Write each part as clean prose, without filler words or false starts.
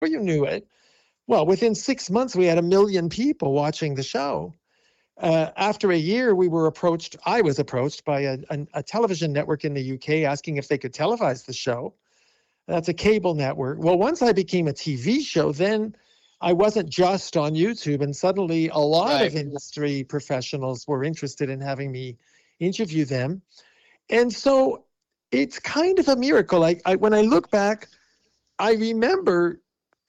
you knew it. Well, within 6 months, we had 1 million people watching the show. After a year, I was approached by a television network in the UK asking if they could televise the show. That's a cable network. Well, once I became a TV show, then I wasn't just on YouTube, and suddenly a lot of Right. industry professionals were interested in having me interview them. And so it's kind of a miracle. When I look back, I remember,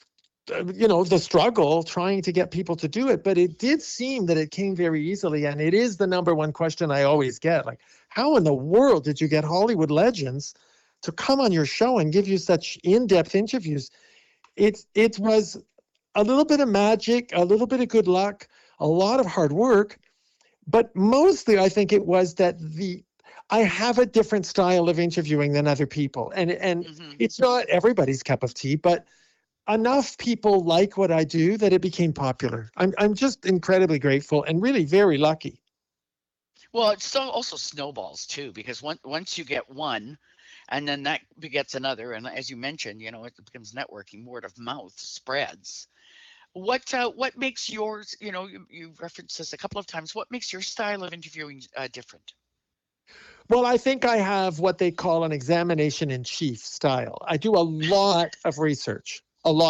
the struggle trying to get people to do it, but it did seem that it came very easily. And it is the number one question I always get, like, how in the world did you get Hollywood legends to come on your show and give you such in-depth interviews? It was a little bit of magic, a little bit of good luck, a lot of hard work, but mostly I think it was that I have a different style of interviewing than other people, and it's not everybody's cup of tea, but enough people like what I do that it became popular. I'm just incredibly grateful and really very lucky. Well, it still also snowballs too, because once you get one, and then that begets another, and as you mentioned, it becomes networking, word of mouth spreads. What makes yours? You've referenced this a couple of times. What makes your style of interviewing different? Well, I think I have what they call an examination in chief style. I do a lot of research.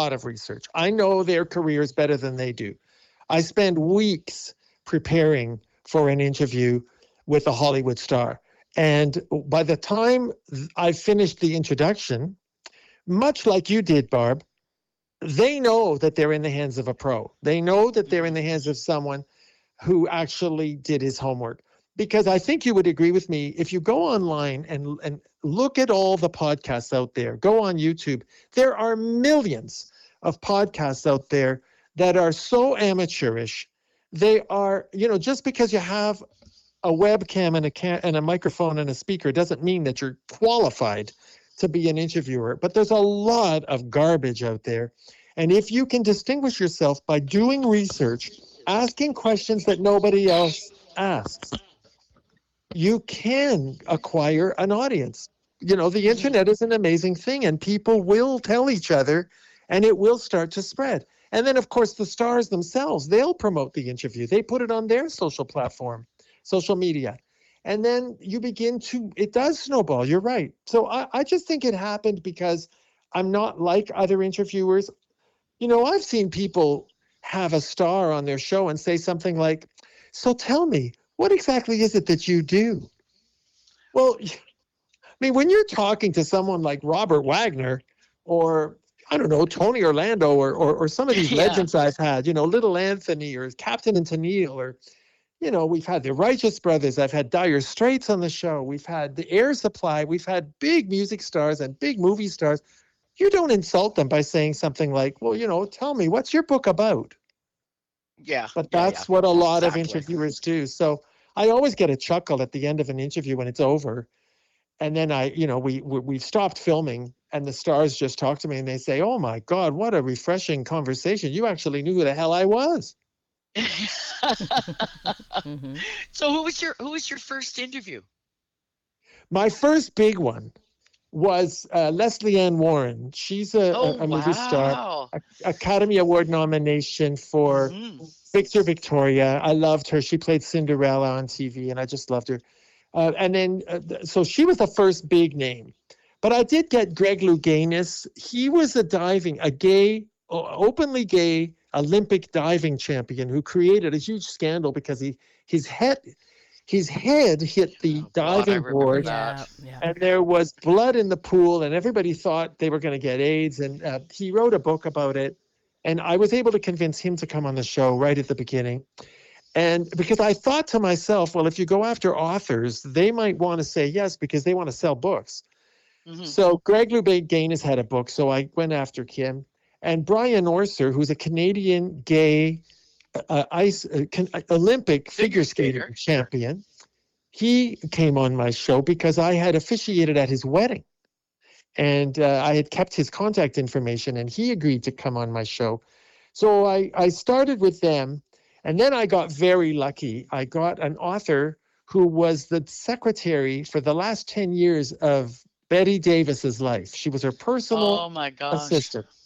I know their careers better than they do. I spend weeks preparing for an interview with a Hollywood star. And by the time I finished the introduction, much like you did, Barb, they know that they're in the hands of a pro. They know that they're in the hands of someone who actually did his homework. Because I think you would agree with me, if you go online and look at all the podcasts out there, go on YouTube, there are millions of podcasts out there that are so amateurish. They are, just because you have a webcam and a microphone and a speaker doesn't mean that you're qualified to be an interviewer. But there's a lot of garbage out there. And if you can distinguish yourself by doing research, asking questions that nobody else asks, you can acquire an audience. The internet is an amazing thing, and people will tell each other, and it will start to spread. And then, of course, the stars themselves, they'll promote the interview. They put it on their social platform, social media. And then it does snowball. You're right. So I just think it happened because I'm not like other interviewers. I've seen people have a star on their show and say something like, so tell me, what exactly is it that you do? Well, I mean, when you're talking to someone like Robert Wagner or, I don't know, Tony Orlando or some of these legends I've had, Little Anthony or Captain and Tennille, or, we've had the Righteous Brothers. I've had Dire Straits on the show. We've had the Air Supply. We've had big music stars and big movie stars. You don't insult them by saying something like, well, tell me, what's your book about? Yeah. But that's what a lot of interviewers do. So I always get a chuckle at the end of an interview when it's over. And then we've stopped filming and the stars just talk to me and they say, oh my God, what a refreshing conversation. You actually knew who the hell I was. So who was your first interview? My first big one was Leslie Ann Warren. She's a movie star, Academy Award nomination for Victor Victoria. I loved her. She played Cinderella on TV, and I just loved her. And then, so she was the first big name. But I did get Greg Louganis. He was openly gay Olympic diving champion who created a huge scandal because his head hit the diving board, and there was blood in the pool, and everybody thought they were going to get AIDS. And he wrote a book about it, and I was able to convince him to come on the show right at the beginning. And because I thought to myself, well, if you go after authors, they might want to say yes because they want to sell books. So Greg Louganis had a book, so I went after him. And Brian Orser, who's a Canadian gay Olympic figure skating champion, he came on my show because I had officiated at his wedding. And I had kept his contact information, and he agreed to come on my show. So I started with them, and then I got very lucky. I got an author who was the secretary for the last 10 years of Betty Davis's life. She was her personal assistant.